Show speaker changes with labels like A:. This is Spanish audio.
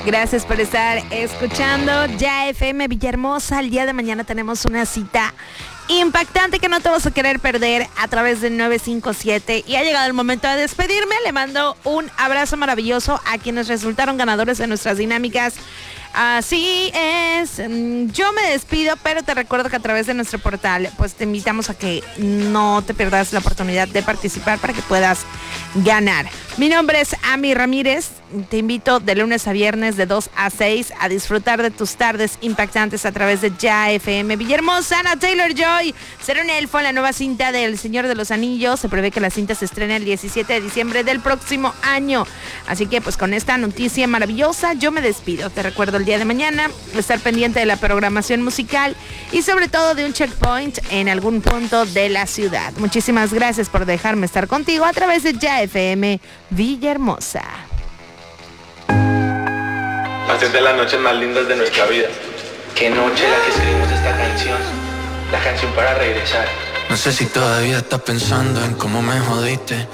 A: Gracias por estar escuchando Ya FM Villahermosa. El día de mañana tenemos una cita impactante que no te vas a querer perder a través del 957. Y ha llegado el momento de despedirme. Le mando un abrazo maravilloso a quienes resultaron ganadores de nuestras dinámicas. Así es, yo me despido, pero te recuerdo que a través de nuestro portal, pues te invitamos a que no te pierdas la oportunidad de participar para que puedas ganar. Mi nombre es Ami Ramírez, te invito de lunes a viernes de 2 a 6 a disfrutar de tus tardes impactantes a través de Ya FM Villahermosa. Ana Taylor-Joy será un elfo en la nueva cinta del Señor de los Anillos. Se prevé que la cinta se estrene el 17 de diciembre del próximo año. Así que pues con esta noticia maravillosa yo me despido. Te recuerdo el día de mañana estar pendiente de la programación musical y sobre todo de un checkpoint en algún punto de la ciudad. Muchísimas gracias por dejarme estar contigo a través de Ya FM Villahermosa.
B: Hacer de las noches más lindas de nuestra vida. Qué noche la que escribimos esta canción. La canción para regresar.
C: No sé si todavía estás pensando en cómo me jodiste.